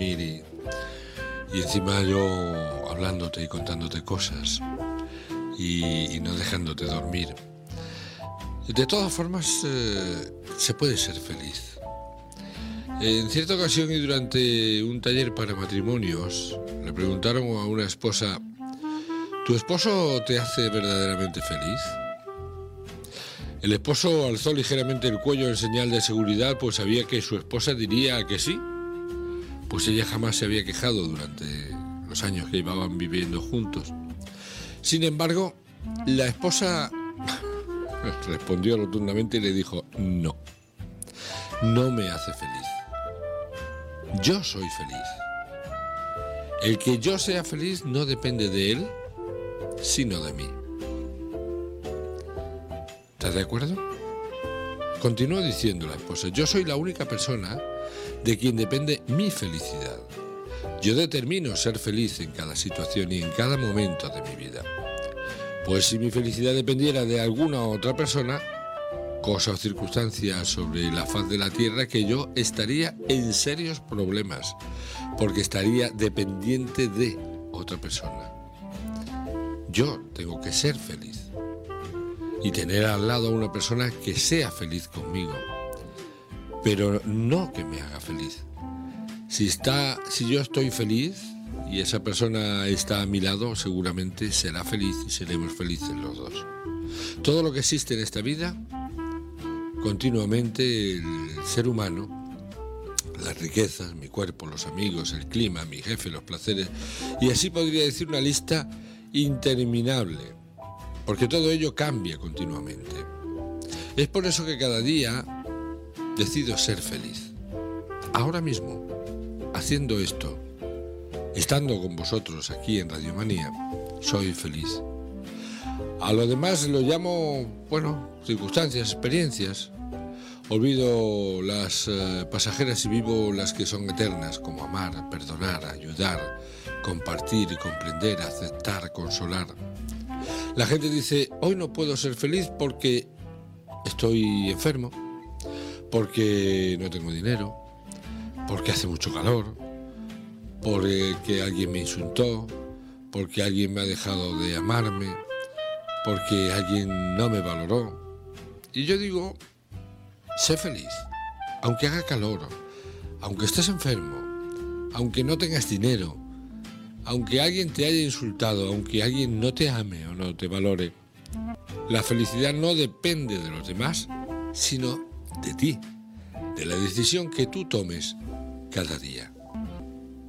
dormir y encima yo hablándote y contándote cosas y no dejándote dormir. De todas formas, se puede ser feliz. En cierta ocasión y durante un taller para matrimonios, le preguntaron a una esposa: ¿tu esposo te hace verdaderamente feliz? El esposo alzó ligeramente el cuello en señal de seguridad, pues sabía que su esposa diría que sí, pues ella jamás se había quejado durante los años que llevaban viviendo juntos. Sin embargo, la esposa respondió rotundamente y le dijo: no, no me hace feliz. Yo soy feliz. El que yo sea feliz no depende de él, sino de mí. ¿Estás de acuerdo? Continúa diciendo la esposa: yo soy la única persona de quien depende mi felicidad. Yo determino ser feliz en cada situación y en cada momento de mi vida. Pues si mi felicidad dependiera de alguna otra persona, cosa o circunstancia sobre la faz de la tierra, que yo estaría en serios problemas, porque estaría dependiente de otra persona. Yo tengo que ser feliz y tener al lado a una persona que sea feliz conmigo, pero no que me haga feliz. Si yo estoy feliz y esa persona está a mi lado, seguramente será feliz y seremos felices los dos. Todo lo que existe en esta vida, continuamente el ser humano, las riquezas, mi cuerpo, los amigos, el clima, mi jefe, los placeres, y así podría decir una lista interminable, porque todo ello cambia continuamente. Es por eso que cada día decido ser feliz. Ahora mismo, haciendo esto, estando con vosotros aquí en Radiomanía, soy feliz. A lo demás lo llamo, circunstancias, experiencias. Olvido las pasajeras y vivo las que son eternas, como amar, perdonar, ayudar, compartir y comprender, aceptar, consolar. La gente dice: hoy no puedo ser feliz porque estoy enfermo, porque no tengo dinero, porque hace mucho calor, porque alguien me insultó, porque alguien me ha dejado de amarme, porque alguien no me valoró. Y yo digo: sé feliz, aunque haga calor, aunque estés enfermo, aunque no tengas dinero, aunque alguien te haya insultado, aunque alguien no te ame o no te valore. La felicidad no depende de los demás, sino de ti, de la decisión que tú tomes cada día.